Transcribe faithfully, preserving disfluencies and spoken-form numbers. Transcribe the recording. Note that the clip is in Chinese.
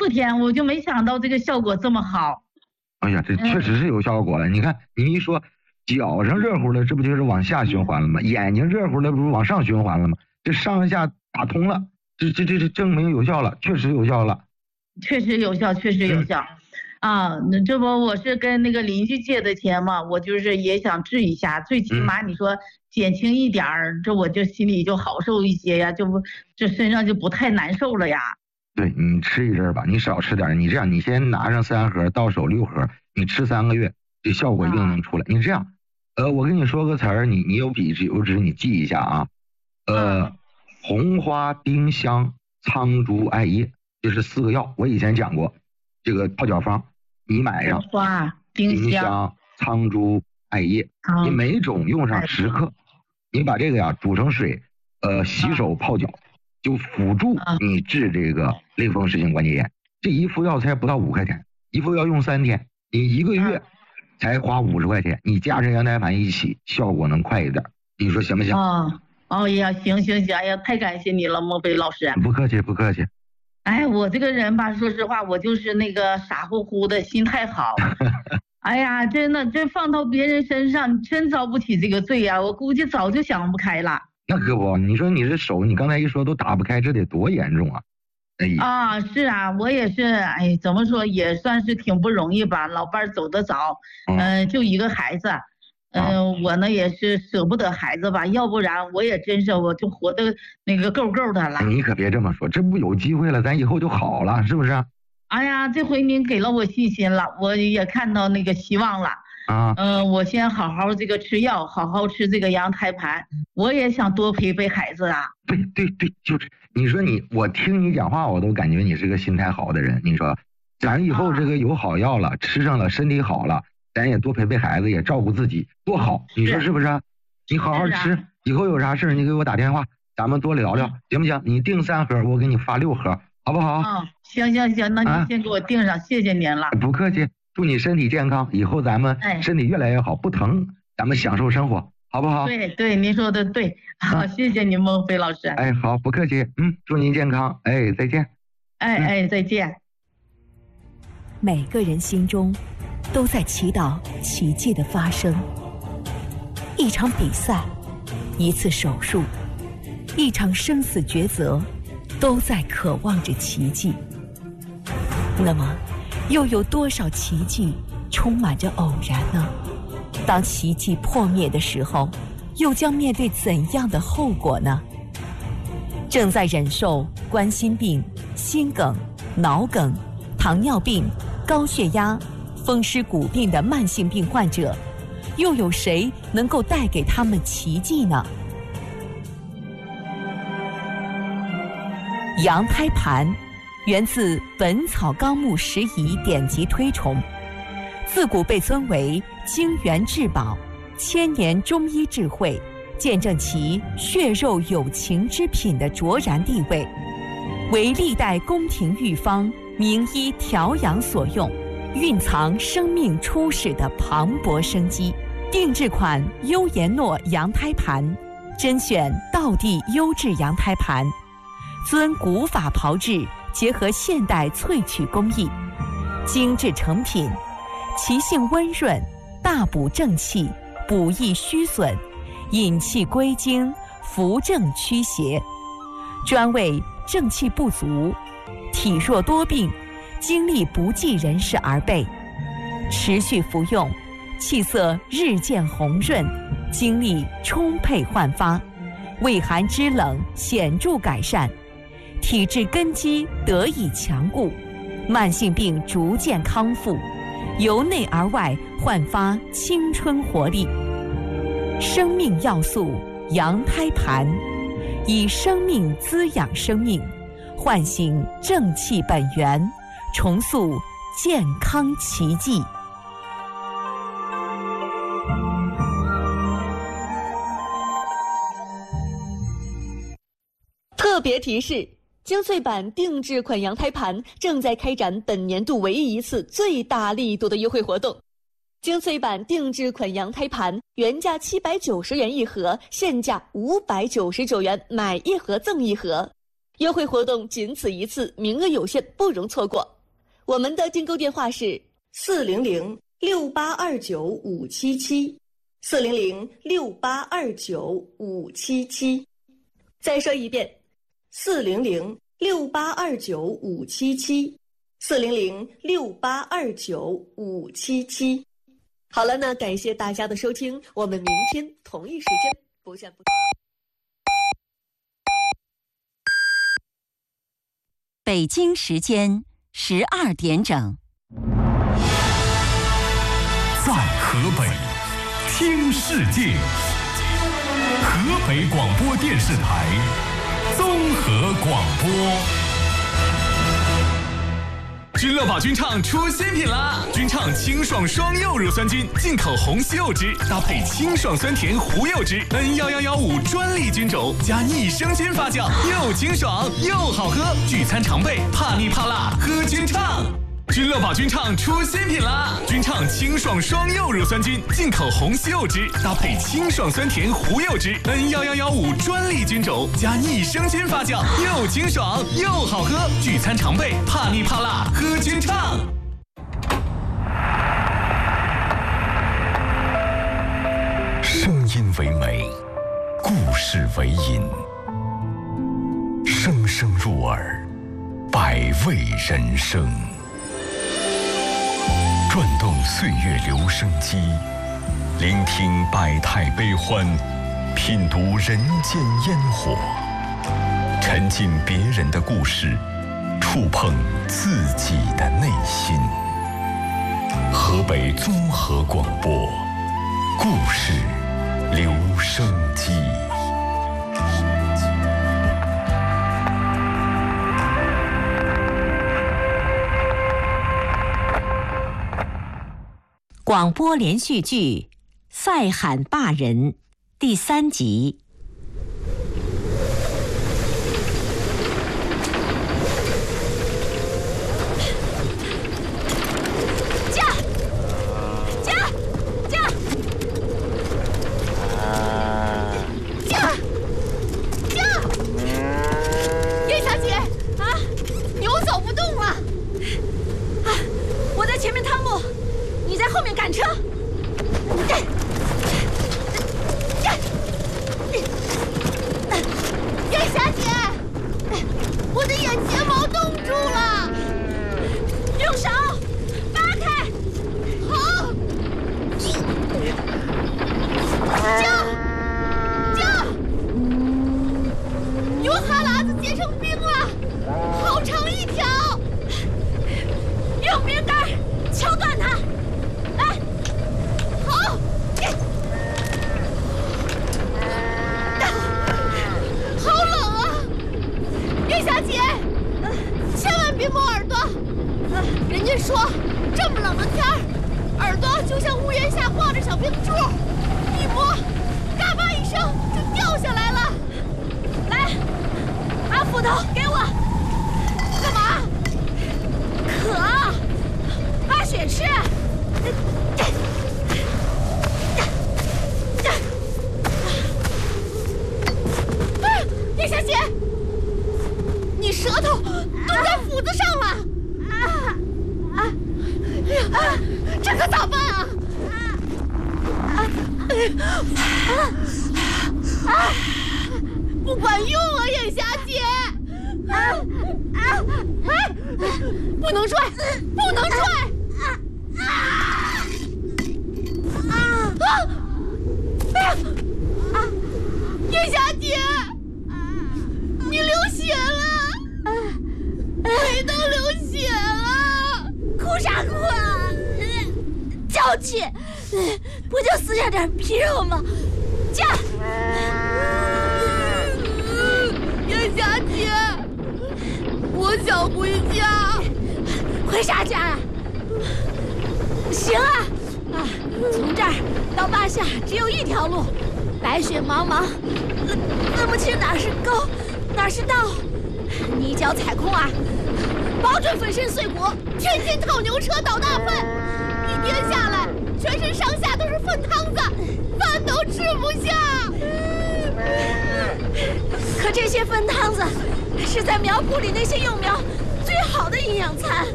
六天，我就没想到这个效果这么好。 哎呀，这确实是有效果了。嗯、你看，你一说脚上热乎了，这不就是往下循环了吗？眼睛热乎了，不是往上循环了吗？这上下打通了，这这这这证明有效了，确实有效了。 确实有效，确实有效。嗯啊，那这不我是跟那个邻居借的钱嘛，我就是也想治一下，最起码你说减轻一点儿，嗯、这我就心里就好受一些呀，就不这身上就不太难受了呀。 对，你吃一阵吧，你少吃点，你这样，你先拿上三盒，到手六盒，你吃三个月，这效果一定能出来。啊、你这样，呃，我跟你说个词儿，你你有笔有纸，你记一下啊。呃，啊、红花、丁香、苍术、艾叶，这是四个药，我以前讲过，这个泡脚方。你买上花、丁香、苍术、艾叶，你每种用上十克，你把这个呀煮成水，呃，洗手泡脚，就辅助你治这个类风湿性关节炎。这一副药才不到五块钱，一副药用三天，你一个月才花五十块钱，你加上羊胎盘一起，效果能快一点。你说行不行？ 哦，哦呀，行行行，哎呀，太感谢你了，莫非老师。 不客气，不客气。 哎，我这个人吧，说实话，我就是那个傻乎乎的，心态好。哎呀，真的，这放到别人身上，真遭不起这个罪呀！我估计早就想不开了。 那可不，你说你这手，你刚才一说都打不开，这得多严重啊！哎呀， 啊，是啊，我也是，哎，怎么说也算是挺不容易吧。老伴儿走得早，嗯、呃，就一个孩子。嗯、呃，我呢也是舍不得孩子吧，要不然我也真是我就活得那个够够的了。 你可别这么说，这不有机会了，咱以后就好了，是不是？ 哎呀，这回您给了我信心了，我也看到那个希望了。啊，嗯、呃，我先好好这个吃药，好好吃这个羊胎盘，我也想多陪陪孩子啊。 对对对，就是你说你，我听你讲话，我都感觉你是个心态好的人。你说，咱以后这个有好药了，啊、吃上了，身体好了。咱也多陪陪孩子，也照顾自己，多好！你说是不是？你好好吃，以后有啥事你给我打电话，咱们多聊聊，行不行？你订三盒，我给你发六盒，好不好？ 嗯，行行行，那你先给我订上，啊、谢谢您了。 不客气，祝你身体健康，以后咱们身体越来越好，不疼，咱们享受生活，好不好？ 对对，您说的对，好，啊、谢谢您，孟非老师。 哎，好，不客气，嗯，祝您健康，哎，再见。 哎、嗯、哎，再见。 每个人心中都在祈祷奇迹的发生。一场比赛，一次手术，一场生死抉择，都在渴望着奇迹。那么，又有多少奇迹充满着偶然呢？当奇迹破灭的时候，又将面对怎样的后果呢？正在忍受冠心病、心梗、脑梗、糖尿病、高血压、风湿骨病的慢性病患者，又有谁能够带给他们奇迹呢？羊胎盘源自《本草纲目拾遗》典籍推崇，自古被尊为精元至宝，千年中医智慧，见证其血肉有情之品的卓然地位，为历代宫廷御方、名医调养所用，蕴藏生命初始的磅礴生机。定制款优颜诺羊胎盘，甄选道地优质羊胎盘，遵古法炮制，结合现代萃取工艺，精致成品，其性温润，大补正气，补益虚损，引气归经，扶正驱邪，专为正气不足、体弱多病、精力不济人士而备。持续服用，气色日渐红润，精力充沛焕发，胃寒肢冷显著改善，体质根基得以强固，慢性病逐渐康复，由内而外焕发青春活力。生命要素羊胎盘，以生命滋养生命，唤醒正气本源，重塑健康奇迹。 特别提示：精粹版定制款羊胎盘正在开展本年度唯一一次最大力度的优惠活动。精粹版定制款羊胎盘原价七百九十元一盒，现价五百九十九元，买一盒赠一盒。优惠活动仅此一次，名额有限，不容错过。 我们的订购电话是四零零六八二九五七七，四零零六八二九五七七。再说一遍，四零零六八二九五七七，四零零六八二九五七七。好了，那感谢大家的收听，我们明天同一时间不见不散。 北京时间十二点整， 在河北听世界，河北广播电视台综合广播。君乐宝菌畅出新品啦！菌畅清爽双柚乳酸菌，进口红西柚汁，搭配清爽酸甜胡柚汁 N 一一一五专利菌种，加益生菌发酵，又清爽又好喝。聚餐常备，怕腻怕辣，喝菌畅。君乐宝菌畅出新品啦！菌畅清爽双柚乳酸菌，进口红西柚汁，搭配清爽酸甜胡柚汁 N 一一一五专利菌种，加益生菌发酵，又清爽又好喝。聚餐常备，怕腻怕辣，喝菌畅。声音为美，故事为引，声声入耳，百味人生。转动岁月留声机，聆听百态悲欢，品读人间烟火，沉浸别人的故事，触碰自己的内心。河北综合广播，故事留声机。 广播连续剧《赛罕坝人》第三集。 驾！驾！驾！驾！驾！叶小姐，啊，牛走不动了。啊，我在前面趟路。你在后面赶车。叶小姐，我的眼睫毛冻住了，用手扒开。好，救救！牛哈喇子结成冰了，好长一条，用冰杆敲断它。小姐，千万别摸耳朵。人家说，这么冷的天儿，耳朵就像屋檐下挂着小冰柱，一摸，嘎巴一声就掉下来了。来，把斧头给我。干嘛？渴，挖血吃。叶小姐。你舌头冻在斧子上了！啊啊啊！这可咋办啊？啊啊！不管用啊，叶小姐！啊啊啊！不能拽，不能拽！啊啊啊！哎呀！啊！叶小姐，你流血了！腿都流血了，哭啥哭啊？娇气，不就撕下点皮肉吗？驾！叶小姐，我想回家。回啥家啊？行啊，啊，从这儿到坝下只有一条路，白雪茫茫，分不清哪是沟，哪是道。你一脚踩空啊，保准粉身碎骨，天天套牛车倒大粪，一天下来，全身上下都是粪汤子，饭都吃不下。可这些粪汤子，是在苗圃里那些幼苗最好的营养餐。